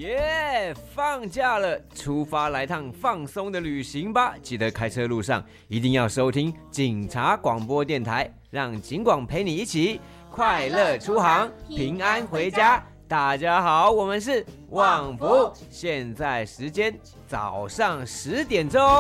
耶！放假了，出发来趟放松的旅行吧！记得开车路上一定要收听警察广播电台，让警广陪你一起快乐出航，平安回家。大家好，我们是旺福，现在时间早上10点钟。